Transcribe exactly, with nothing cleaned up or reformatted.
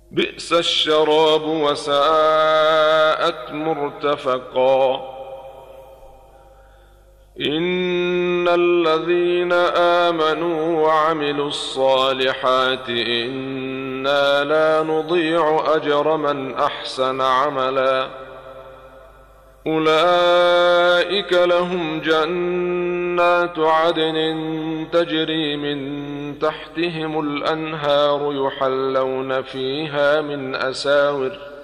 بئس الشراب وساءت مرتفقا إن الذين آمنوا وعملوا الصالحات إنا لا نضيع أجر من أحسن عملا أولئك لهم جنات عدن تجري من تحتهم الأنهار يحلون فيها من أساور